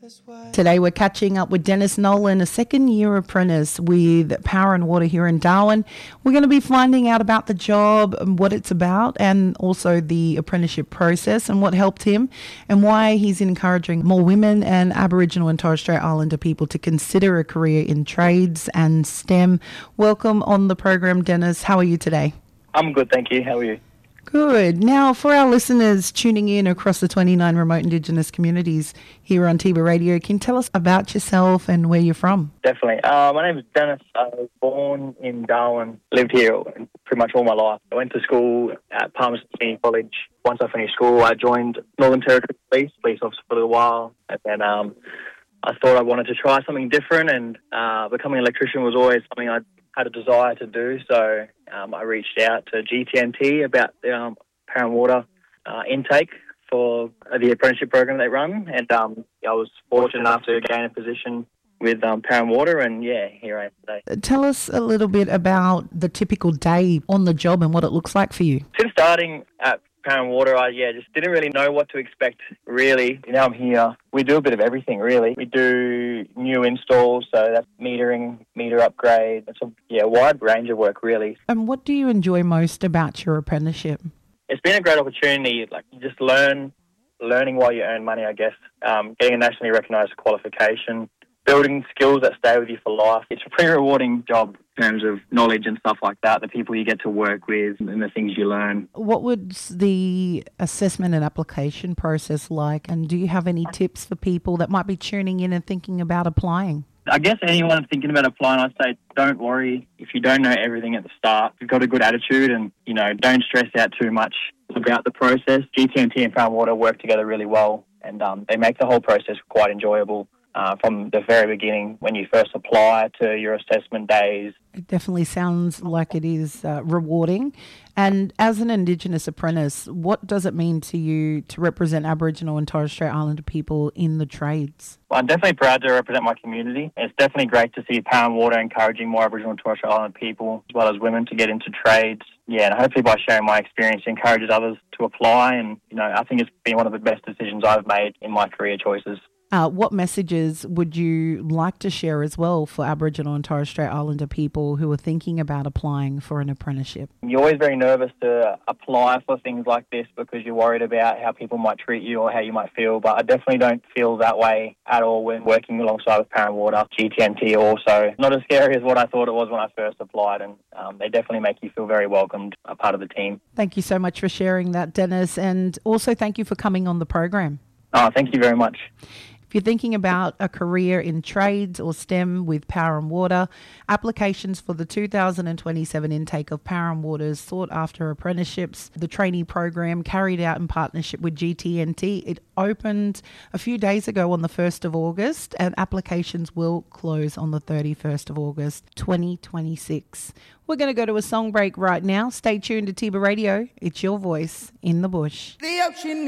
Today we're catching up with Dennis Nolan, a second-year apprentice with Power and Water here in Darwin. We're going to be finding out about the job, and what it's about, and also the apprenticeship process and what helped him and why he's encouraging more women and Aboriginal and Torres Strait Islander people to consider a career in trades and STEM. Welcome on the program, Dennis. How are you today? I'm good, thank you. How are you? Good. Now, for our listeners tuning in across the 29 remote Indigenous communities here on Tiba Radio, can you tell us about yourself and where you're from? Definitely. My name is Dennis. I was born in Darwin, lived here pretty much all my life. I went to school at Palmerston Senior College. Once I finished school, I joined Northern Territory Police officer for a little while, and then I thought I wanted to try something different, and becoming an electrician was always something I had a desire to do, so I reached out to GTNT about the Power and Water intake for the apprenticeship program they run, and I was fortunate enough to gain a position with Power and Water, and here I am today. Tell us a little bit about the typical day on the job and what it looks like for you. Since starting at Power and Water, I just didn't really know what to expect, really. Now I'm here. We do a bit of everything, really. We do new installs, so that's metering, meter upgrade. It's a wide range of work, really. And what do you enjoy most about your apprenticeship? It's been a great opportunity. You just learning while you earn money, I guess. Getting a nationally recognised qualification, building skills that stay with you for life. It's a pretty rewarding job in terms of knowledge and stuff like that, the people you get to work with and the things you learn. What was the assessment and application process like, and do you have any tips for people that might be tuning in and thinking about applying? I guess anyone thinking about applying, I'd say don't worry if you don't know everything at the start. You've got a good attitude and, don't stress out too much about the process. GTNT and Power and Water work together really well, and they make the whole process quite enjoyable. From the very beginning, when you first apply to your assessment days. It definitely sounds like it is rewarding. And as an Indigenous apprentice, what does it mean to you to represent Aboriginal and Torres Strait Islander people in the trades? Well, I'm definitely proud to represent my community. It's definitely great to see Power and Water encouraging more Aboriginal and Torres Strait Islander people, as well as women, to get into trades. And hopefully by sharing my experience, it encourages others to apply. And, I think it's been one of the best decisions I've made in my career choices. What messages would you like to share as well for Aboriginal and Torres Strait Islander people who are thinking about applying for an apprenticeship? You're always very nervous to apply for things like this because you're worried about how people might treat you or how you might feel, but I definitely don't feel that way at all when working alongside with Power and Water. GTNT also not as scary as what I thought it was when I first applied, and they definitely make you feel very welcomed, a part of the team. Thank you so much for sharing that, Dennis, and also thank you for coming on the program. Oh, thank you very much. If you're thinking about a career in trades or STEM with Power and Water, applications for the 2027 intake of Power and Water's sought-after apprenticeships, the trainee program carried out in partnership with GTNT, it opened a few days ago on the 1st of August, and applications will close on the 31st of August 2026. We're going to go to a song break right now. Stay tuned to Tiba Radio. It's your voice in the bush. The ocean